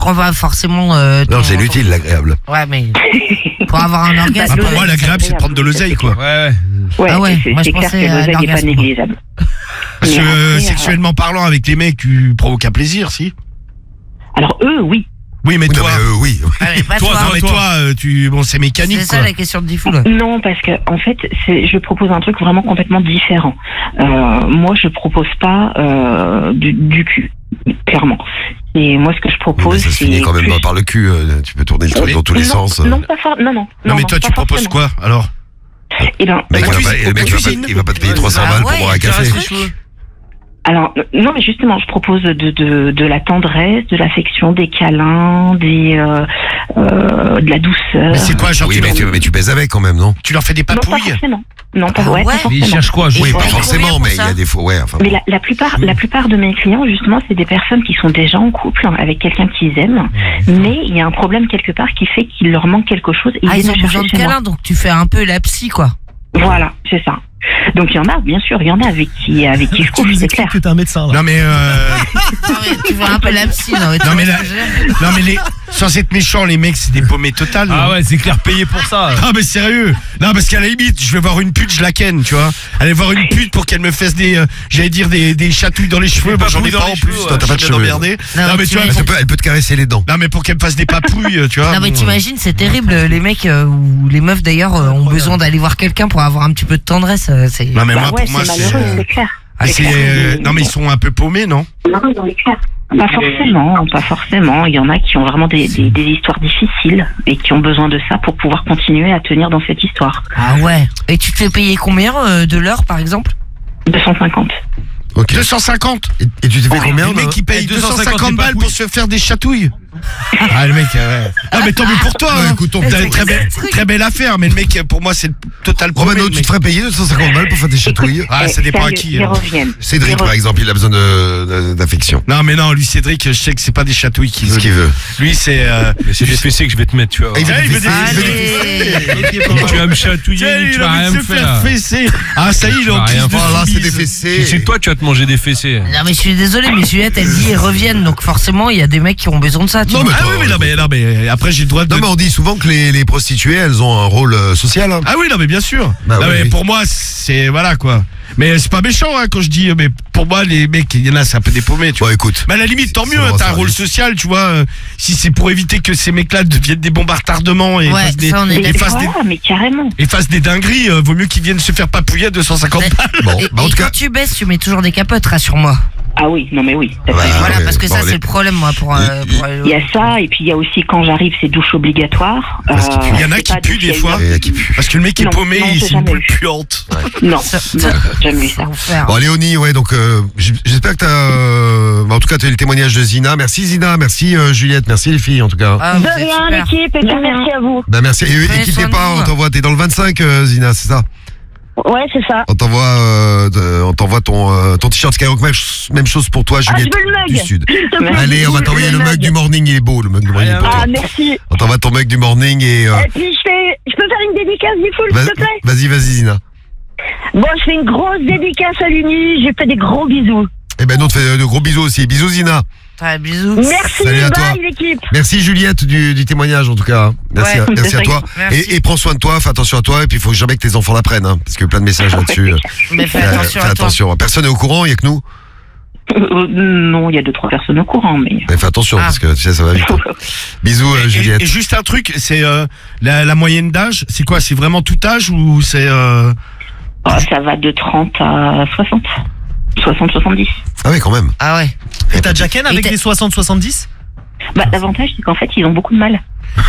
prends pas forcément. Non, c'est inutile, l'agréable. Ouais, mais pour avoir un orgasme. Pour moi, l'agréable, c'est de prendre de l'oseille, quoi. Ouais. Ah ouais, moi, je c'est clair pensais que à l'oseille n'est pas l'orgasme. négligeable. Parce Mais que après, sexuellement parlant, avec les mecs, tu provoques un plaisir, si. Alors eux, oui. Oui, mais Oui, toi. non, mais, oui. Ah, mais pas Toi, toi. non, mais toi, bon, c'est mécanique, C'est ça quoi. la question de Diffoul. Ouais. Non, parce que en fait, je propose un truc vraiment complètement différent. Moi, je propose pas du cul, clairement. Et moi, ce que je Oui, mais propose, ça se c'est finit quand même plus- par le cul. Tu peux tourner le truc dans tous les non, sens. Non, pas for- non, non. Non, mais toi, pas tu proposes forcément. quoi, alors? Eh ben, Le mec, moi, le mec, il va pas te payer 300 balles pour boire un café. alors, non, mais justement, je propose de la tendresse, de l'affection, des câlins, de la douceur. Mais c'est quoi, genre, Oui, mais tu baises avec quand même, non? tu leur fais des Non, pas papouilles? forcément. Non, pas, Ah ouais, ouais. pas Mais ils forcément. cherchent quoi? Oui, Et pas combien forcément, pour mais il y ça a des fois, ouais, enfin. Mais la plupart de mes clients, justement, c'est des personnes qui sont déjà en couple avec quelqu'un qu'ils aiment, mais il y a un problème quelque part qui fait qu'il leur manque quelque chose et Ah, ils ils ont viennent besoin chercher de chez moi. câlins, donc tu fais un peu la psy, quoi. Voilà, c'est ça. Donc il y en a, bien sûr, il y en a avec qui je Tu couche, nous c'est expliques clair. que t'es un médecin, là. Non, mais Ah ouais, tu fais un peu la psy, non, Non, mais non, mais sans être méchant, les mecs, c'est des paumés totales. non? Ah ouais, c'est clair, payé pour ça. Ah, mais sérieux. Non, parce qu'à la limite, je vais voir une pute, je la ken, tu vois. Aller voir une pute pour qu'elle me fasse j'allais dire des chatouilles dans les cheveux. Moi, j'en ai dans pas les en plus. cheveux, Toi, t'as ouais. pas de Je cheveux. viens Emmerdé. Non, Non, mais tu vois. Elle peut te caresser les dents. Non, mais pour qu'elle me fasse des papouilles, tu vois. Non, mais bon, t'imagines, c'est terrible. Les mecs ou les meufs d'ailleurs ont besoin d'aller voir quelqu'un pour avoir un petit peu de tendresse. C'est. Non, mais Bah moi, ouais, pour moi, c'est c'est. malheureux, c'est clair. Ah, C'est clair. non, mais ils sont un peu paumés, non? Non, c'est clair. Pas forcément, pas forcément. Il y en a qui ont vraiment des histoires difficiles et qui ont besoin de ça pour pouvoir continuer à tenir dans cette histoire. Ah ouais. Et tu te fais payer combien de l'heure, par exemple? 250. Ok. 250. Et tu t'es fait combien? Le mec, il paye 250 250 balles pour se faire des chatouilles. Ah, le mec, ouais. Ah, mais tant mieux pour toi, Ouais, hein. écoute, ton T'as une très belle affaire, mais le mec, pour moi, c'est le total problème. Romano, tu te ferais payer 250 balles pour faire des chatouilles? Ah, ça dépend à Sérieux, qui. ils hein. reviennent. Cédric, par exemple, il a besoin d'affection. Non, mais non, lui, Cédric, je sais que c'est pas des chatouilles qu'il Qu'est-ce veut. qu'il veut? Lui, c'est. Mais c'est des fessées que je vais te mettre, tu vois. Ah, il veut Ah, des il veut des fessées. Allez. Tu vas me chatouiller, Tiens, tu il vas a rien envie me de se faire faire. fesser. Ah, ça y est, il est Tu en vas rien crise de faire. Oh là, c'est des soubise. fessées. C'est toi, tu vas te manger des fessées. Non, mais je suis désolé, mais Juliette, elle dit ils reviennent, donc forcément, il y a des mecs qui ont besoin de ça. Tu Non, vois. mais Ah oui, mais non, mais après, j'ai le droit de. Non, mais on dit souvent que les prostituées, elles ont un rôle social. Hein. Ah oui, non, mais bien sûr. Bah non, oui, mais oui. pour moi, c'est. Voilà, quoi. Mais c'est pas méchant, hein, quand je dis. Mais pour moi, les mecs, il y en a, c'est un peu des paumés, tu vois. Bon, écoute. Mais à la limite, tant C'est mieux, vraiment t'as un ça, rôle oui. social, tu vois. Si c'est pour éviter que ces mecs-là deviennent des bombes à retardement et Ouais, fassent des, ça, on est et d'accord. fassent des, Voilà, mais carrément. et fassent des dingueries, vaut mieux qu'ils viennent se faire papouiller à 250 balles. Bon, Et, bah, en et tout quand cas. tu baisses, tu mets toujours des capotes, rassure-moi. Ah oui, non mais oui. Ouais. Voilà, ouais, parce que bon, ça, c'est les- le problème, moi, pour Il y a ça, et puis il y a aussi quand j'arrive, c'est douche obligatoire. Parce qu'il pue. Il y en a c'est qui pas puent douche, des il y a fois. Et qui pue. Parce que le mec est Non, paumé, non, il j'ai c'est une jamais boule eu. puante. Non, jamais eu ça. Enfer. Bon, Léonie, ouais, donc j'espère que t'as. En tout cas, t'as eu le témoignage de Zina. Merci Zina, merci Juliette, merci les filles en tout cas. Ah, vous De êtes rien, super. l'équipe, et merci à vous. Bah merci. Et Prenez quittez soin de pas, vous. on t'envoie. T'es dans le 25, Zina, c'est ça? Ouais, c'est ça. On t'envoie ton t-shirt Skyrock. Même chose pour toi, Ah, je Juliette. veux le Du mug. Sud. S'il te plaît. Allez, on va Je veux t'envoyer le mug du morning. Il est beau, le mug du morning. il est pour Ah, toi. merci. On t'envoie ton mug du morning et. Et puis, je peux faire une dédicace du full, s'il te plaît? Vas-y, Zina. Bon, je fais une grosse dédicace à l'Uni, je fais des gros bisous. Eh ben, nous, on te fait de gros bisous aussi. Bisous, Zina. Ouais, bisous. Merci, Salut à toi. bye l'équipe. Merci, Juliette, du témoignage, en tout cas. Merci, Ouais, merci à toi. Merci. Et prends soin de toi, fais attention à toi. Et puis, il faut jamais que tes enfants l'apprennent, hein, parce qu'il y a plein de messages là-dessus. Mais fais attention Fais à toi. attention. Personne n'est au courant, il n'y a que nous. Non, il y a 2-3 personnes au courant, mais. Mais fais attention, Ah. parce que tu sais, ça va vite. Bisous, Juliette. Et juste un truc, c'est la moyenne d'âge, c'est quoi? C'est vraiment tout âge ou c'est. Oh, ça va de 30 à 60. 60-70. Ah oui, quand même. Ah ouais. Et t'as déjà ken avec Et t'as- des 60-70? Bah, l'avantage, c'est qu'en fait, ils ont beaucoup de mal.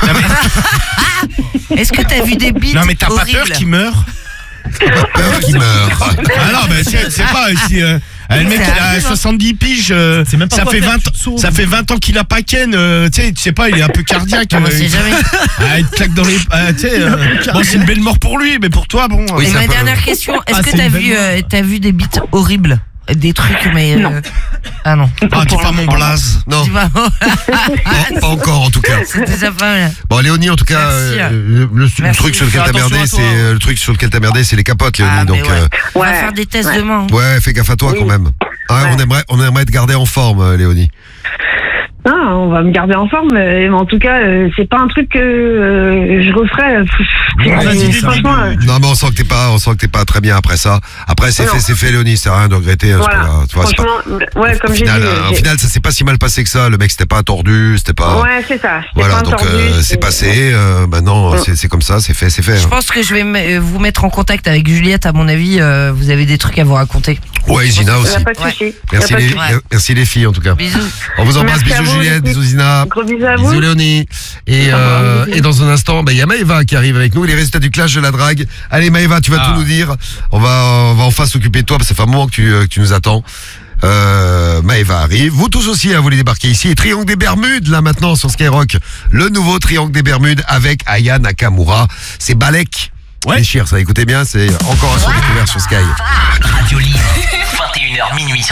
Est-ce que t'as vu des bites Non, mais t'as pas horribles peur qu'il meure? Peur qu'il meurt. Ah non, mais c'est pas. Si, le mec, Ça il a arrive, hein. 70 piges, C'est même pas ça quoi fait faire, 20 tu te sauves. ça fait 20 ans qu'il a pas ken, tu sais pas, il est un peu cardiaque. On sait jamais. Il te claque dans les. Tu sais, bon, c'est une belle mort pour lui, mais pour toi, bon. Oui, Et ça ma peut- dernière question, est-ce Ah, que c'est t'as une vu, belle t'as vu des bites horribles? Des trucs, mais. Non. Ah non. Ah, dis pas mon blaze. Non, Tu vas. pas encore en tout cas. C'est déjà pas mal. Bon, Léonie, en tout cas, Merci. le Merci. truc sur lequel Fais t'as attention merdé, à toi, c'est hein. le truc sur lequel t'as merdé, c'est les capotes, Léonie. Ah, mais donc, ouais. On va Ouais. faire des tests demain. ouais, fais gaffe à toi Oui. quand même. Ah, Ouais. on aimerait te garder en forme, Léonie. Non, on va me garder en forme, mais en tout cas, c'est pas un truc que je referais. Franchement, Non, mais on sent que t'es pas très bien après ça. Après, c'est fait, Léonie, c'est rien de regretter. voilà. Tu vois, c'est pas- Franchement, ouais, comme au j'ai dit. final, ça s'est pas si mal passé que ça. Le mec, c'était pas un tordu, c'était pas. Ouais, c'est ça. Voilà, pas donc entendu, c'est passé. Maintenant, c'est comme ça, c'est fait. Je pense que je vais vous mettre en contact avec Juliette, à mon avis, vous avez des trucs à vous raconter. Ouais, Zina Il n'y aussi. a pas de souci. Merci merci les filles en tout cas. Bisous. On vous embrasse, Merci à bisous vous, Juliette, les filles. bisous Zina. Gros bisous à vous. Bisous Léonie. Et dans un instant, il y a Maëva qui arrive avec nous. Les résultats du clash de la drague. Allez Maëva, tu vas tout nous dire. On va enfin s'occuper de toi parce que ça fait un moment que tu nous attends. Maëva arrive. Vous tous aussi, vous les débarquez ici. Et Triangle des Bermudes, là maintenant sur Skyrock. Le nouveau Triangle des Bermudes avec Aya Nakamura. C'est Balek. Ouais. Déchire, ça écoutez bien, c'est encore un son découvert sur Sky. Radio Libre, 21h minuit sur